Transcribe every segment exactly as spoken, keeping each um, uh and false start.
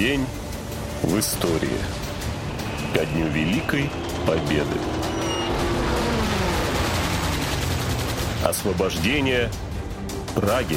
День в истории. Ко дню Великой Победы. Освобождение Праги.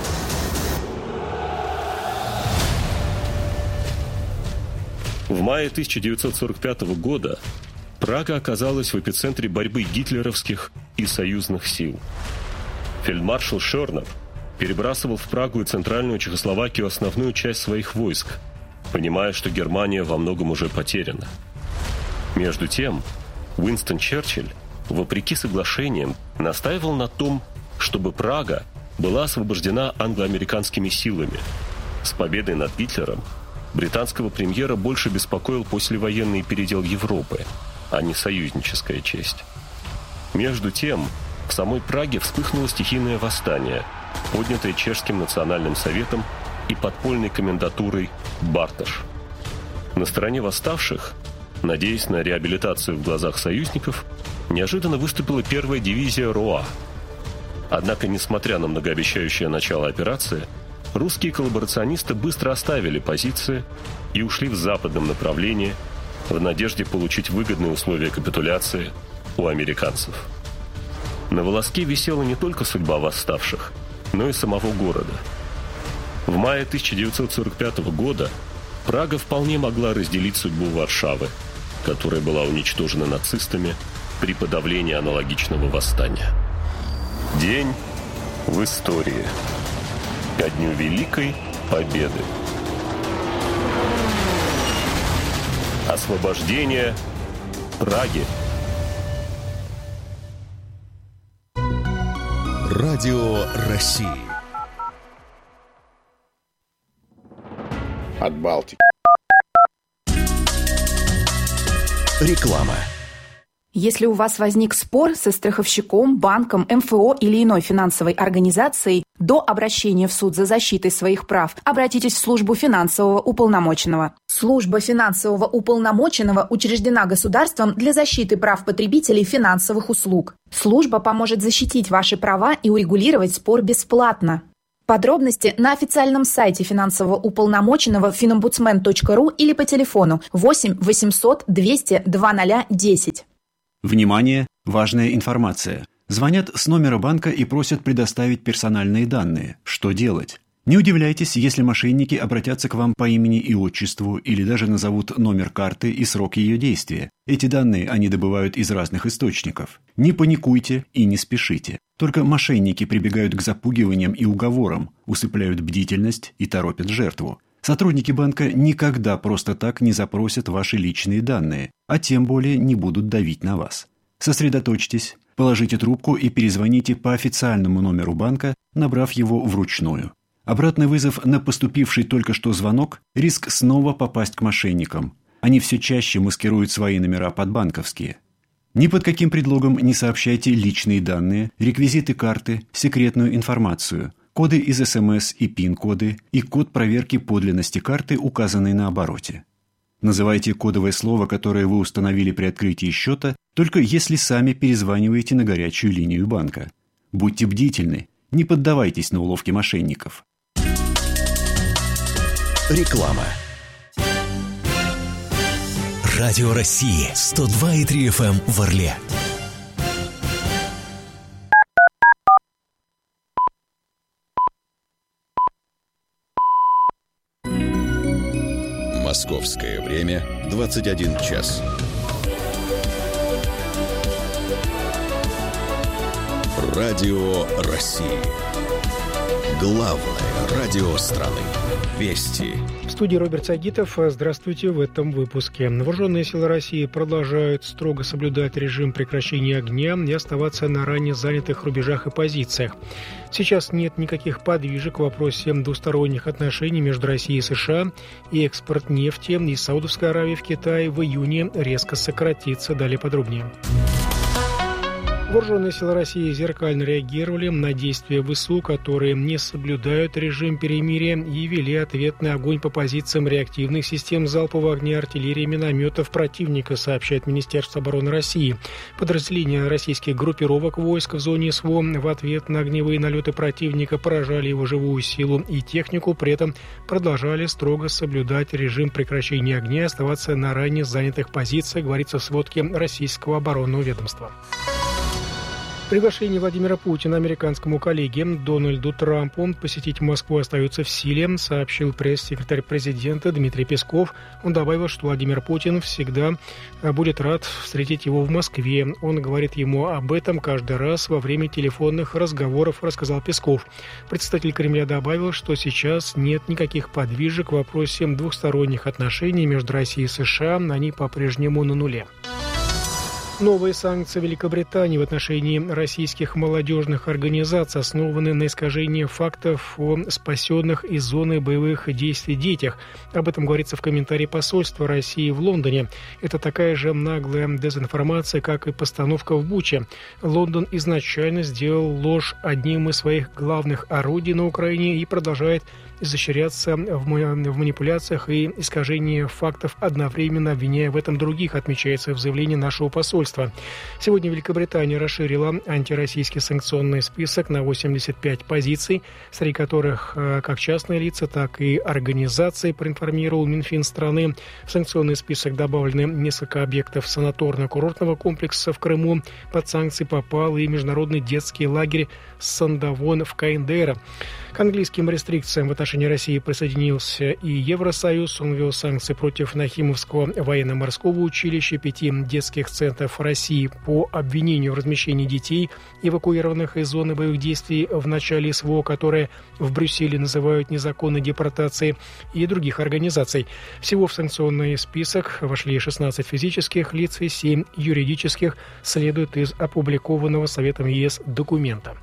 В мае тысяча девятьсот сорок пятого года Прага оказалась в эпицентре борьбы гитлеровских и союзных сил. Фельдмаршал Шернер перебрасывал в Прагу и Центральную Чехословакию основную часть своих войск, понимая, что Германия во многом уже потеряна. Между тем, Уинстон Черчилль, вопреки соглашениям, настаивал на том, чтобы Прага была освобождена англо-американскими силами. С победой над Гитлером британского премьера больше беспокоил послевоенный передел Европы, а не союзническая честь. Между тем, в самой Праге вспыхнуло стихийное восстание, поднятое Чешским национальным советом и подпольной комендатурой Барташ. На стороне восставших, надеясь на реабилитацию в глазах союзников, неожиданно выступила первая дивизия РОА. Однако, несмотря на многообещающее начало операции, русские коллаборационисты быстро оставили позиции и ушли в западном направлении в надежде получить выгодные условия капитуляции у американцев. На волоске висела не только судьба восставших, но и самого города. В мае тысяча девятьсот сорок пятого года Прага вполне могла разделить судьбу Варшавы, которая была уничтожена нацистами при подавлении аналогичного восстания. День в истории. Ко дню Великой Победы. Освобождение Праги. Радио России. От Балтики. Реклама. Если у вас возник спор со страховщиком, банком, эм эф о или иной финансовой организацией, до обращения в суд за защитой своих прав обратитесь в службу финансового уполномоченного. Служба финансового уполномоченного учреждена государством для защиты прав потребителей финансовых услуг. Служба поможет защитить ваши права и урегулировать спор бесплатно. Подробности на официальном сайте финансового уполномоченного финомбудсмен точка ру или по телефону восемь восемьсот двести два ноль десять. Внимание! Важная информация. Звонят с номера банка и просят предоставить персональные данные. Что делать? Не удивляйтесь, если мошенники обратятся к вам по имени и отчеству или даже назовут номер карты и срок ее действия. Эти данные они добывают из разных источников. Не паникуйте и не спешите. Только мошенники прибегают к запугиваниям и уговорам, усыпляют бдительность и торопят жертву. Сотрудники банка никогда просто так не запросят ваши личные данные, а тем более не будут давить на вас. Сосредоточьтесь, положите трубку и перезвоните по официальному номеру банка, набрав его вручную. Обратный вызов на поступивший только что звонок – риск снова попасть к мошенникам. Они все чаще маскируют свои номера под банковские. Ни под каким предлогом не сообщайте личные данные, реквизиты карты, секретную информацию – коды из эс эм эс и пин-коды и код проверки подлинности карты, указанный на обороте. Называйте кодовое слово, которое вы установили при открытии счета, только если сами перезваниваете на горячую линию банка. Будьте бдительны, не поддавайтесь на уловки мошенников. Реклама. Радио России сто два и три эф эм в Орле. Московское время двадцать один час. Радио России. Главное радио страны. Вести. В студии Роберт Сагитов. Здравствуйте в этом выпуске. Вооруженные силы России продолжают строго соблюдать режим прекращения огня и оставаться на ранее занятых рубежах и позициях. Сейчас нет никаких подвижек в вопросе двусторонних отношений между Россией и США, и экспорт нефти из Саудовской Аравии в Китай в июне резко сократится. Далее подробнее. Вооруженные силы России зеркально реагировали на действия ВСУ, которые не соблюдают режим перемирия, и вели ответный огонь по позициям реактивных систем залпового огня, артиллерии и минометов противника, сообщает Министерство обороны России. Подразделения российских группировок войск в зоне СВО в ответ на огневые налеты противника поражали его живую силу и технику, при этом продолжали строго соблюдать режим прекращения огня и оставаться на ранее занятых позициях, говорится в сводке российского оборонного ведомства. Приглашение Владимира Путина американскому коллеге Дональду Трампу посетить Москву остается в силе, сообщил пресс-секретарь президента Дмитрий Песков. Он добавил, что Владимир Путин всегда будет рад встретить его в Москве. Он говорит ему об этом каждый раз во время телефонных разговоров, рассказал Песков. Представитель Кремля добавил, что сейчас нет никаких подвижек в вопросе двухсторонних отношений между Россией и США, они по-прежнему на нуле. Новые санкции Великобритании в отношении российских молодежных организаций основаны на искажении фактов о спасенных из зоны боевых действий детях. Об этом говорится в комментарии посольства России в Лондоне. Это такая же наглая дезинформация, как и постановка в Буче. Лондон изначально сделал ложь одним из своих главных орудий на Украине и продолжает изощряться в манипуляциях и искажении фактов, одновременно обвиняя в этом других, отмечается в заявлении нашего посольства. Сегодня Великобритания расширила антироссийский санкционный список на восемьдесят пять позиций, среди которых как частные лица, так и организации, проинформировал Минфин страны. В санкционный список добавлены несколько объектов санаторно-курортного комплекса в Крыму. Под санкции попал и международный детский лагерь Сандавон в КНДР. К английским рестрикциям в отношении России присоединился и Евросоюз. Он ввел санкции против Нахимовского военно-морского училища, пяти детских центров России по обвинению в размещении детей, эвакуированных из зоны боевых действий в начале СВО, которые в Брюсселе называют незаконной депортацией, и других организаций. Всего в санкционный список вошли шестнадцать физических лиц и семь юридических, следует из опубликованного Советом ЕС документа.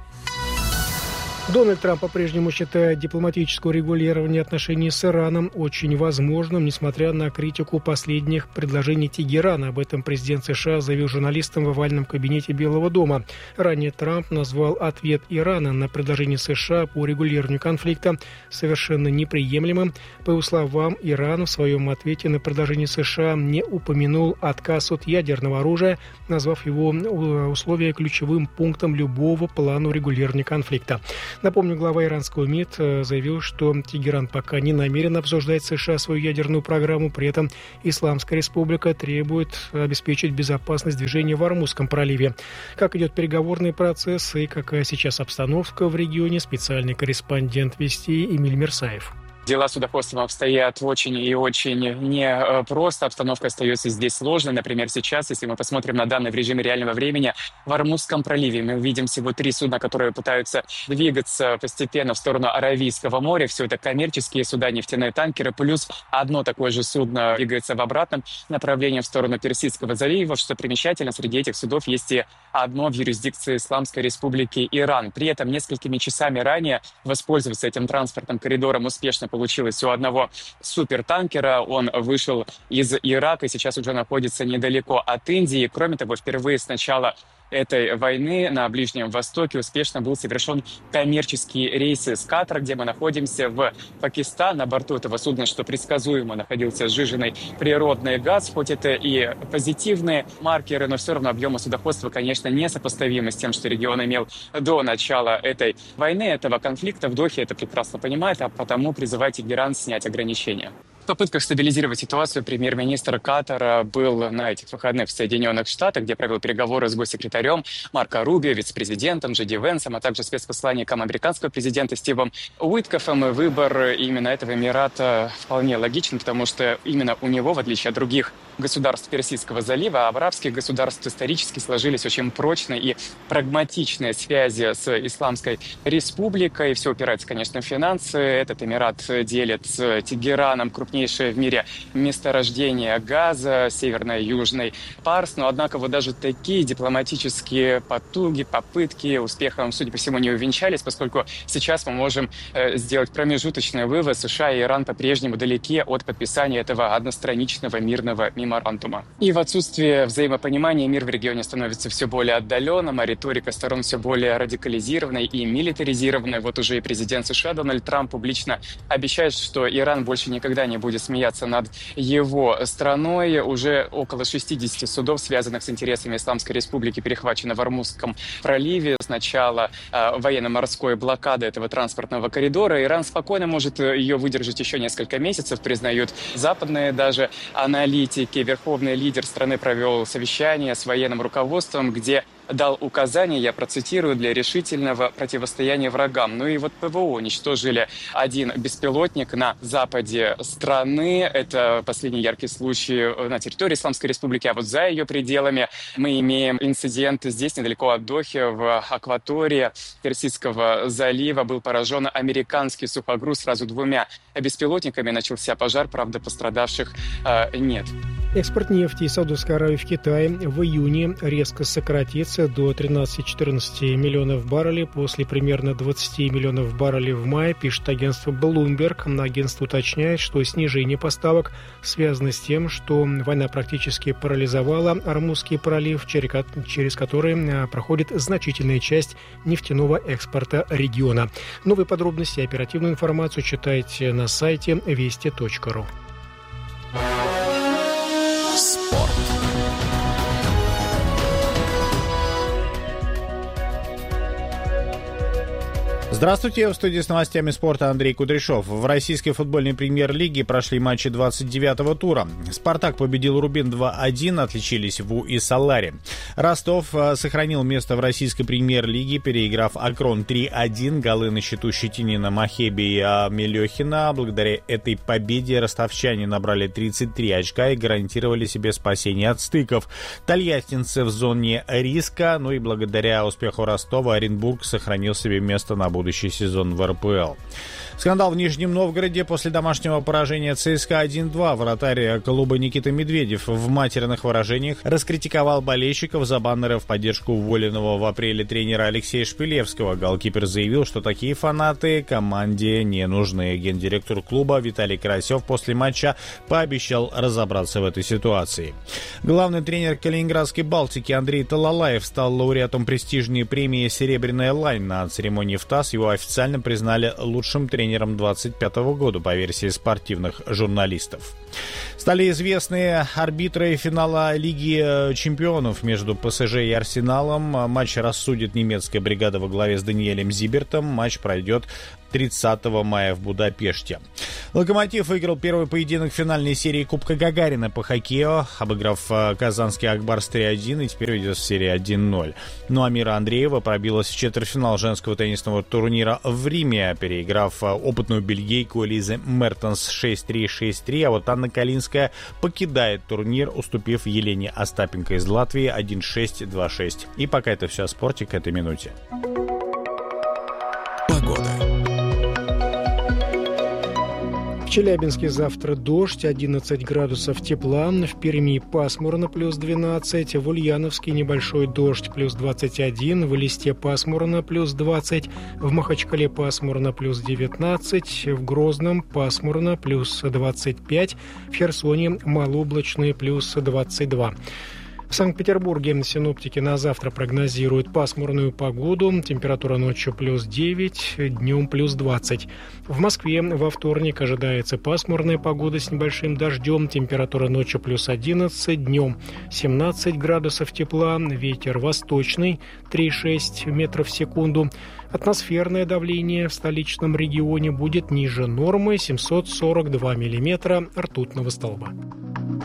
Дональд Трамп по-прежнему считает дипломатическое регулирование отношений с Ираном очень возможным, несмотря на критику последних предложений Тегерана. Об этом президент США заявил журналистам в овальном кабинете Белого дома. Ранее Трамп назвал ответ Ирана на предложение США по регулированию конфликта совершенно неприемлемым. По его словам, Иран в своем ответе на предложение США не упомянул отказ от ядерного оружия, назвав его условия ключевым пунктом любого плана урегулирования конфликта. Напомню, глава иранского МИД заявил, что Тегеран пока не намерен обсуждать с США свою ядерную программу. При этом Исламская республика требует обеспечить безопасность движения в Ормузском проливе. Как идет переговорный процесс и какая сейчас обстановка в регионе, специальный корреспондент «Вести» Эмиль Мерсаев. Дела с судоходством обстоят очень и очень непросто. Обстановка остается здесь сложной. Например, сейчас, если мы посмотрим на данные в режиме реального времени, в Ормузском проливе мы видим всего три судна, которые пытаются двигаться постепенно в сторону Аравийского моря. Все это коммерческие суда, нефтяные танкеры, плюс одно такое же судно двигается в обратном направлении в сторону Персидского залива. Что примечательно, среди этих судов есть и одно в юрисдикции Исламской республики Иран. При этом несколькими часами ранее воспользоваться этим транспортным коридором успешно получилось у одного супертанкера. Он вышел из Ирака и сейчас уже находится недалеко от Индии. Кроме того, впервые с начала этой войны на Ближнем Востоке успешно был совершен коммерческий рейс из Катара, где мы находимся, в Пакистан. На борту этого судна, что предсказуемо, находился сжиженный природный газ. Хоть это и позитивные маркеры, но все равно объемы судоходства, конечно, несопоставимы с тем, что регион имел до начала этой войны, этого конфликта. В Дохе это прекрасно понимает, а потому призывает Тегеран снять ограничения. В попытках стабилизировать ситуацию премьер-министр Катара был на этих выходных в Соединенных Штатах, где провел переговоры с госсекретарем Марко Рубио, вице-президентом Джей Ди Венсом, а также спецпосланником американского президента Стивом Уиткоффом. И выбор именно этого Эмирата вполне логичен, потому что именно у него, в отличие от других государств Персидского залива, арабских государств исторически сложились очень прочные и прагматичные связи с Исламской республикой. Все упирается, конечно, в финансы. Этот Эмират делит с Тегераном крупнейший крупнейшее в мире месторождение газа, Северный Южный Парс. Но, однако, вот даже такие дипломатические потуги, попытки успехом, судя по всему, не увенчались, поскольку сейчас мы можем э, сделать промежуточный вывод. США и Иран по-прежнему далеки от подписания этого одностраничного мирного меморандума. И в отсутствие взаимопонимания мир в регионе становится все более отдаленным, а риторика сторон все более радикализированной и милитаризированной. Вот уже и президент США Дональд Трамп публично обещает, что Иран больше никогда не будет смеяться над его страной. Уже около шестидесяти судов, связанных с интересами Исламской Республики, перехвачено в Ормузском проливе. С начала э, военно-морской блокады этого транспортного коридора Иран спокойно может ее выдержать еще несколько месяцев, признают западные даже аналитики. Верховный лидер страны провел совещание с военным руководством, где дал указания, я процитирую, для решительного противостояния врагам. Ну и вот ПВО уничтожили один беспилотник на западе страны. Это последний яркий случай на территории Исламской Республики, а вот за ее пределами мы имеем инцидент здесь, недалеко от Дохи, в акватории Персидского залива. Был поражен американский сухогруз сразу двумя беспилотниками. Начался пожар, правда, пострадавших э, нет. Экспорт нефти из Саудовской Аравии в Китай в июне резко сократится до тринадцати-четырнадцати миллионов баррелей после примерно двадцати миллионов баррелей в мае, пишет агентство Bloomberg. Агентство уточняет, что снижение поставок связано с тем, что война практически парализовала Ормузский пролив, через который проходит значительная часть нефтяного экспорта региона. Новые подробности и оперативную информацию читайте на сайте вести точка ру. Спорт. Здравствуйте, в студии с новостями спорта Андрей Кудряшов. В российской футбольной премьер-лиге прошли матчи двадцать девятого тура. «Спартак» победил «Рубин» два один, отличились ВУ и «Солари». «Ростов» сохранил место в российской премьер-лиге, переиграв «Акрон» три один. Голы на счету Щетинина, Махеби и Мелехина. Благодаря этой победе ростовчане набрали тридцать три очка и гарантировали себе спасение от стыков. Тольяттинцы в зоне риска, ну и благодаря успеху Ростова Оренбург сохранил себе место на будущее сезон в эр пэ эл. Скандал в Нижнем Новгороде после домашнего поражения ЦСКА один два. Вратарь клуба Никита Медведев в матерных выражениях раскритиковал болельщиков за баннеры в поддержку уволенного в апреле тренера Алексея Шпилевского. Голкипер заявил, что такие фанаты команде не нужны. Гендиректор клуба Виталий Карасев после матча пообещал разобраться в этой ситуации. Главный тренер Калининградской «Балтики» Андрей Талалаев стал лауреатом престижной премии «Серебряная лань». На церемонии в ТАСС его официально признали лучшим тренером двадцать пятого года по версии спортивных журналистов. Стали известны арбитры финала Лиги чемпионов между ПСЖ и Арсеналом. Матч рассудит немецкая бригада во главе с Даниэлем Зибертом. Матч пройдет тридцатого мая в Будапеште. «Локомотив» выиграл первый поединок финальной серии Кубка Гагарина по хоккею, обыграв казанский «Акбарс» три один, и теперь ведет в серии один ноль. Ну а Мира Андреева пробилась в четвертьфинал женского теннисного турнира в Риме, переиграв опытную бельгийку Элизе Мертенс шесть три шесть три, а вот Анна Калинская покидает турнир, уступив Елене Остапенко из Латвии один шесть два шесть. И пока это все о спорте к этой минуте. Погода. В Челябинске завтра дождь, одиннадцать градусов тепла, в Перми пасмурно, плюс двенадцать, в Ульяновске небольшой дождь, плюс двадцать один, в Элисте пасмурно, плюс двадцать, в Махачкале пасмурно, плюс девятнадцать, в Грозном пасмурно, плюс двадцать пять, в Херсоне малооблачно, плюс двадцать два. В Санкт-Петербурге синоптики на завтра прогнозируют пасмурную погоду. Температура ночью плюс девять, днем плюс двадцать. В Москве во вторник ожидается пасмурная погода с небольшим дождем. Температура ночью плюс одиннадцать, днем семнадцать градусов тепла. Ветер восточный три шесть метров в секунду. Атмосферное давление в столичном регионе будет ниже нормы семьсот сорок два миллиметра ртутного столба.